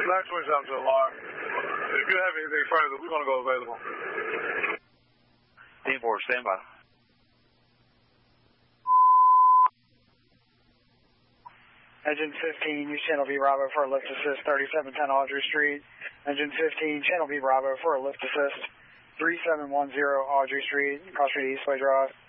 927 to alarm. If you have anything further, we're going to go available. Team 4, stand by. Engine 15, use Channel V Bravo for a lift assist, 3710 Audrey Street. Engine 15, Channel V Bravo for a lift assist, 3710 Audrey Street, cross street Eastway Drive.